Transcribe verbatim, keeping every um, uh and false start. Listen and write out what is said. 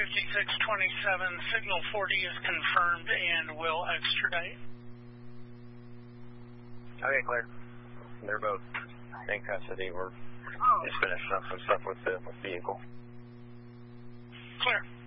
fifty-six twenty-seven, signal forty is confirmed and will extradite. Okay, clear. They're both in custody. We're just finishing up some stuff with the with vehicle. Clear.